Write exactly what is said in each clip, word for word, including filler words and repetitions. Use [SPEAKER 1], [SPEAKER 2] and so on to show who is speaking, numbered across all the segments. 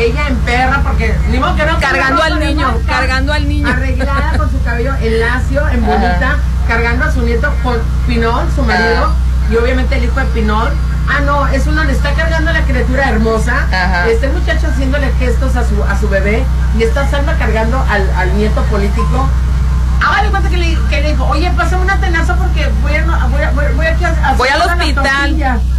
[SPEAKER 1] ella en perra, porque ni modo que no.
[SPEAKER 2] Cargando al niño, marca, cargando al niño.
[SPEAKER 1] Arreglada con su cabello en lacio, en bolita, ajá, cargando a su nieto con Pinol, su marido, ajá, y obviamente el hijo de Pinol. Ah, no, es uno, le está cargando a la criatura hermosa. Ajá. Este muchacho haciéndole gestos a su a su bebé y está Salma cargando al, al nieto político. Ahora le cuenta que le, que le dijo, oye, pásame una tenaza porque voy a, voy a, voy, voy aquí a, a
[SPEAKER 2] voy al hospital.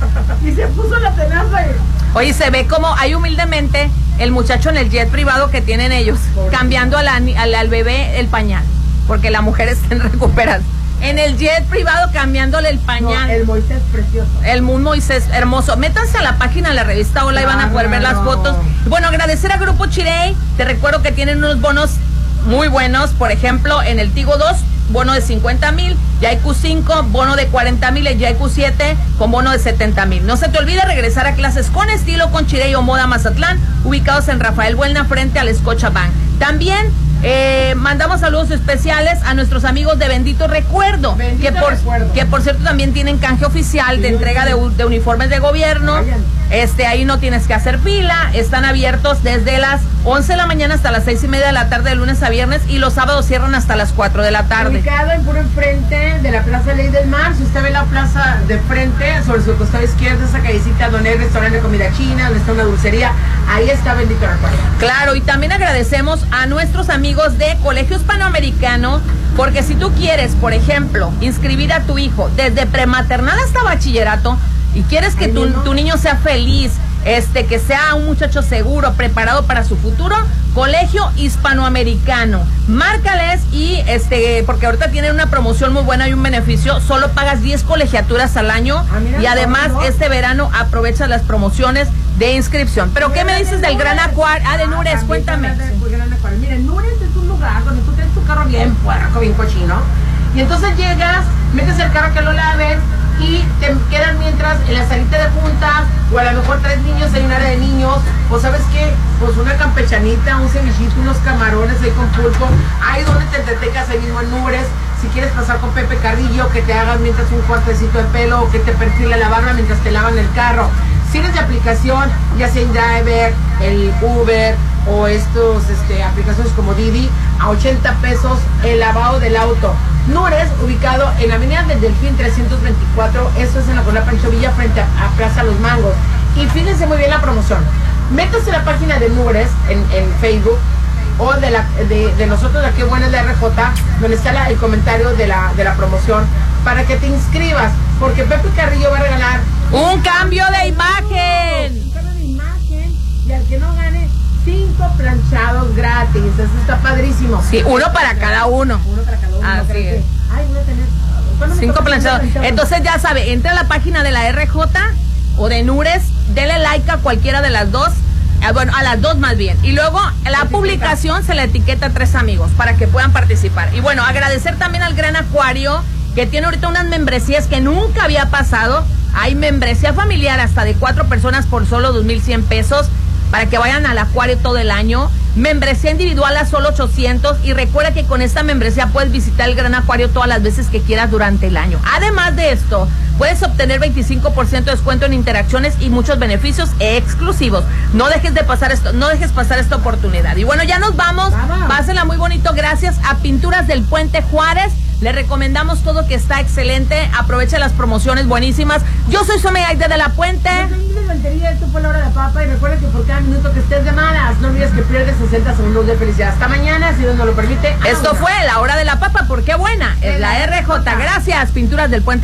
[SPEAKER 1] Y se puso la tenaza. Y...
[SPEAKER 2] Oye, se ve como hay humildemente el muchacho en el jet privado que tienen ellos, pobre, cambiando a la, al, al bebé el pañal, porque la mujer está en recuperación. En el jet privado cambiándole el pañal.
[SPEAKER 1] No, el Moisés precioso.
[SPEAKER 2] El Moisés hermoso. Métanse a la página de la revista Hola y van a poder ver las fotos. Bueno, agradecer a Grupo Chirey. Te recuerdo que tienen unos bonos muy buenos. Por ejemplo, en el Tigo dos, bono de cincuenta mil. Ya I Q cinco, bono de cuarenta mil. Y Ya I Q siete, con bono de setenta mil. No se te olvide regresar a clases con estilo con Chirey o Moda Mazatlán, ubicados en Rafael Buelna, frente al Scotiabank. También Eh, mandamos saludos especiales a nuestros amigos de Bendito Recuerdo,
[SPEAKER 1] Bendito
[SPEAKER 2] que, por,
[SPEAKER 1] Recuerdo,
[SPEAKER 2] que por cierto también tienen canje oficial sí, de entrega de, de uniformes de gobierno. Vayan. Este, ahí no tienes que hacer fila, están abiertos desde las once de la mañana hasta las seis y media de la tarde de lunes a viernes y los sábados cierran hasta las cuatro de la tarde.
[SPEAKER 1] Ubicado en puro enfrente de la Plaza Ley del Mar. Si usted ve la plaza de frente, sobre su costado izquierdo, esa callecita donde hay restaurante de comida china, donde está una dulcería, ahí está Bendito Recuerdo.
[SPEAKER 2] Claro, y también agradecemos a nuestros amigos de Colegio Hispanoamericano, porque si tú quieres, por ejemplo, inscribir a tu hijo desde prematernal hasta bachillerato y quieres que tu, tu niño sea feliz, este, que sea un muchacho seguro, preparado para su futuro, Colegio Hispanoamericano. Márcales y este, porque ahorita tienen una promoción muy buena y un beneficio, solo pagas diez colegiaturas al año ah, mira, y además no, no. este verano aprovechas las promociones de inscripción. Pero ¿qué me dices del Gran Acuario? Ah, de Nures, ah, cuéntame.
[SPEAKER 1] Miren, Nures es un lugar donde tú tienes tu carro bien puerco, bien cochino, y entonces llegas, metes el carro que lo laves y te quedan mientras en la salita de juntas, o a lo mejor tres niños, hay un área de niños, o sabes qué, pues una campechanita, un cevichito, unos camarones ahí con pulpo, ahí donde te entretengas ahí mismo en Nures. Si quieres pasar con Pepe Carrillo, que te hagan mientras un cortecito de pelo, o que te perfile la barba mientras te lavan el carro. Si eres de aplicación, ya sea Driver, el Uber o estos este, aplicaciones como Didi, a ochenta pesos el lavado del auto. Nures, ubicado en la avenida del Delfín trescientos veinticuatro, eso es en la colonia Pancho Villa, frente a, a Plaza Los Mangos. Y fíjense muy bien la promoción. Métase a la página de Nures en, en Facebook, o de, la, de, de nosotros, de Qué Buena es la R J, donde está la, el comentario de la, de la promoción, para que te inscribas, porque Pepe Carrillo va a regalar
[SPEAKER 2] un cambio de imagen.
[SPEAKER 1] Un cambio de imagen, y al que no gane, cinco planchados gratis. Eso está padrísimo.
[SPEAKER 2] Sí, uno para cada uno.
[SPEAKER 1] Uno para cada uno.
[SPEAKER 2] Así es.
[SPEAKER 1] Ay, voy a tener
[SPEAKER 2] cinco planchados. Entonces ya sabe, entra a la página de la R J o de Nures, dele like a cualquiera de las dos. Bueno, a las dos más bien. Y luego la publicación se le etiqueta a tres amigos para que puedan participar. Y bueno, agradecer también al Gran Acuario, que tiene ahorita unas membresías que nunca había pasado. Hay membresía familiar hasta de cuatro personas por solo dos mil cien pesos para que vayan al acuario todo el año. Membresía individual a solo ochocientos. Y recuerda que con esta membresía puedes visitar el Gran Acuario todas las veces que quieras durante el año. Además de esto, puedes obtener veinticinco por ciento de descuento en interacciones y muchos beneficios exclusivos. No dejes de pasar esto, no dejes pasar esta oportunidad. Y bueno, ya nos vamos. vamos. Pásenla muy bonito. Gracias a Pinturas del Puente Juárez. Le recomendamos todo, que está excelente. Aprovecha las promociones buenísimas. Yo soy Someyaide de la Puente.
[SPEAKER 1] Yo soy Ingrid Rentería, esto fue La Hora de la Papa. Y recuerda que por cada minuto que estés de malas, no olvides que pierdes sesenta segundos de felicidad. Hasta mañana, si Dios nos lo permite.
[SPEAKER 2] Esto fue La Hora de la Papa, porque buena es la R J. Gracias, Pinturas del Puente.